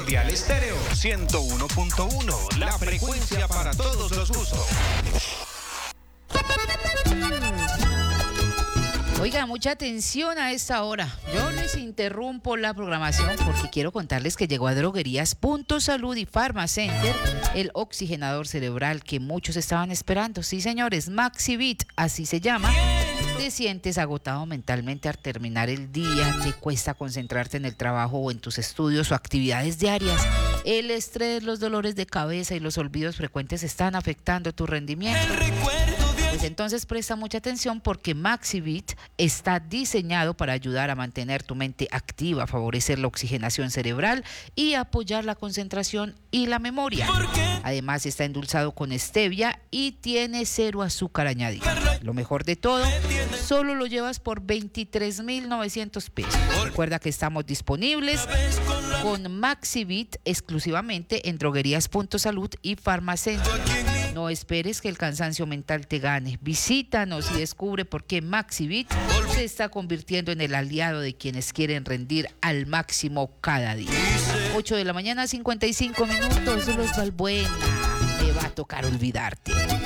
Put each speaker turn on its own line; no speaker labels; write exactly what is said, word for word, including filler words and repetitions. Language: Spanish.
Primordial Estéreo ciento uno punto uno, la frecuencia para todos los gustos.
Oiga, mucha atención a esta hora. Yo les interrumpo la programación porque quiero contarles que llegó a Droguerías Punto Salud y Pharmacenter el oxigenador cerebral que muchos estaban esperando. Sí, señores, Maxivit, así se llama. Te sientes agotado mentalmente al terminar el día, te cuesta concentrarte en el trabajo o en tus estudios o actividades diarias. El estrés, los dolores de cabeza y los olvidos frecuentes están afectando tu rendimiento. Pues entonces presta mucha atención porque Maxivit está diseñado para ayudar a mantener tu mente activa, favorecer la oxigenación cerebral y apoyar la concentración y la memoria. Además está endulzado con stevia y tiene cero azúcar añadido. Lo mejor de todo, solo lo llevas por veintitrés mil novecientos pesos. Recuerda que estamos disponibles con Maxivit exclusivamente en Droguerías Punto Salud y Pharmacenter. No esperes que el cansancio mental te gane. Visítanos y descubre por qué Maxivit se está convirtiendo en el aliado de quienes quieren rendir al máximo cada día. ocho de la mañana, cincuenta y cinco minutos. Los Balbuena. Te va a tocar olvidarte.